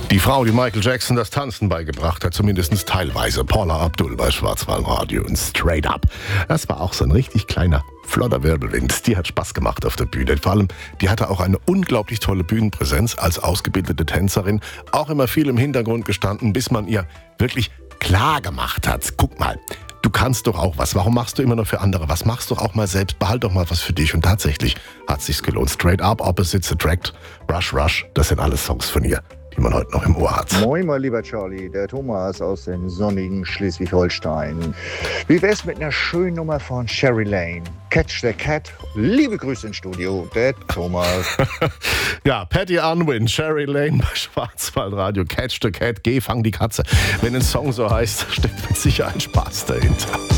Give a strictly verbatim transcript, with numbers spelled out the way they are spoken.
Die Frau, die Michael Jackson das Tanzen beigebracht hat, zumindest teilweise, Paula Abdul bei Schwarzwaldradio und Straight Up. Das war auch so ein richtig kleiner, flotter Wirbelwind. Die hat Spaß gemacht auf der Bühne. Vor allem, die hatte auch eine unglaublich tolle Bühnenpräsenz als ausgebildete Tänzerin. Auch immer viel im Hintergrund gestanden, bis man ihr wirklich klar gemacht hat. Guck mal, du kannst doch auch was. Warum machst du immer nur für andere? Was machst du auch mal selbst? Behalt doch mal was für dich. Und tatsächlich hat sich's gelohnt. Straight Up, Opposites Attract, Rush Rush, das sind alles Songs von ihr, die man heute noch im Ohr hat. Moin, mein lieber Charlie, der Thomas aus dem sonnigen Schleswig-Holstein. Wie wär's mit einer schönen Nummer von Sherry Lane? Catch the Cat. Liebe Grüße ins Studio, der Thomas. Ja, Patty Unwin, Sherry Lane bei Schwarzwaldradio. Catch the Cat, geh, fang die Katze. Wenn ein Song so heißt, steckt mit Sicherheit Spaß dahinter.